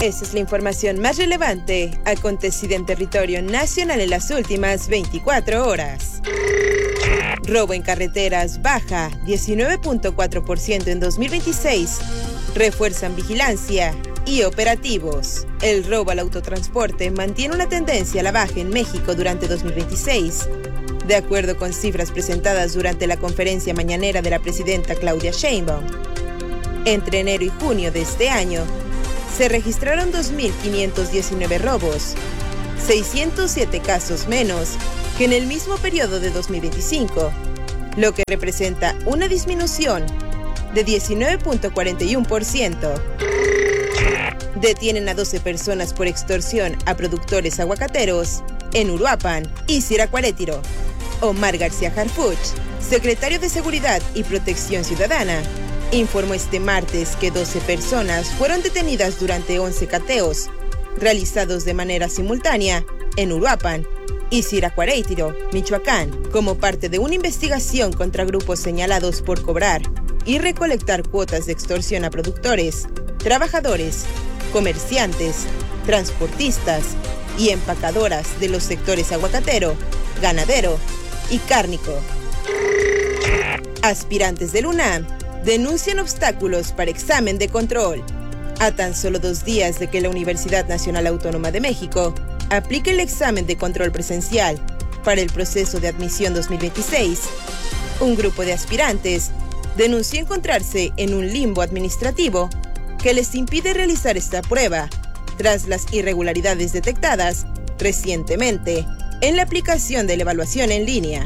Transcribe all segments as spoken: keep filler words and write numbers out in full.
Esta es la información más relevante acontecida en territorio nacional en las últimas veinticuatro horas. Robo en carreteras baja diecinueve punto cuatro por ciento en dos mil veintiséis. Refuerzan vigilancia y operativos. El robo al autotransporte mantiene una tendencia a la baja en México durante dos mil veintiséis. De acuerdo con cifras presentadas durante la conferencia mañanera de la presidenta Claudia Sheinbaum, entre enero y junio de este año, se registraron dos mil quinientos diecinueve robos, seiscientos siete casos menos que en el mismo periodo de dos mil veinticinco, lo que representa una disminución de diecinueve punto cuarenta y uno por ciento. Detienen a doce personas por extorsión a productores aguacateros en Uruapan y Siracuaretiro. Omar García Harfuch, secretario de Seguridad y Protección Ciudadana, informó este martes que doce personas fueron detenidas durante once cateos realizados de manera simultánea en Uruapan y Siracuaretiro, Michoacán, como parte de una investigación contra grupos señalados por cobrar y recolectar cuotas de extorsión a productores, trabajadores, comerciantes, transportistas y empacadoras de los sectores aguacatero, ganadero y cárnico. Aspirantes del UNAM denuncian obstáculos para examen de control. A tan solo dos días de que la Universidad Nacional Autónoma de México aplique el examen de control presencial para el proceso de admisión dos mil veintiséis, un grupo de aspirantes denunció encontrarse en un limbo administrativo que les impide realizar esta prueba tras las irregularidades detectadas recientemente en la aplicación de la evaluación en línea.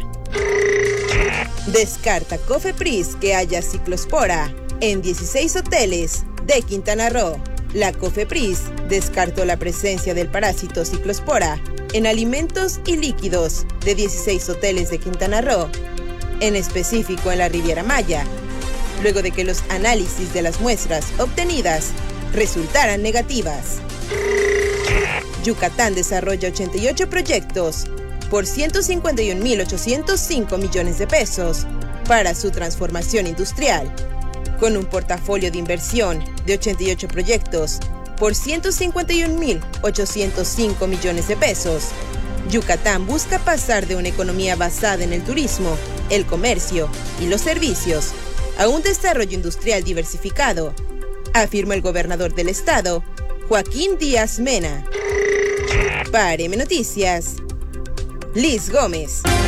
Descarta COFEPRIS que haya ciclospora en dieciséis hoteles de Quintana Roo. La COFEPRIS descartó la presencia del parásito ciclospora en alimentos y líquidos de dieciséis hoteles de Quintana Roo, en específico en la Riviera Maya, luego de que los análisis de las muestras obtenidas resultaran negativas. Yucatán desarrolla ochenta y ocho proyectos por ciento cincuenta y un mil ochocientos cinco millones de pesos para su transformación industrial. Con un portafolio de inversión de ochenta y ocho proyectos por ciento cincuenta y un mil ochocientos cinco millones de pesos, Yucatán busca pasar de una economía basada en el turismo, el comercio y los servicios a un desarrollo industrial diversificado, afirmó el gobernador del estado, Joaquín Díaz Mena. Para M Noticias, Liz Gómez.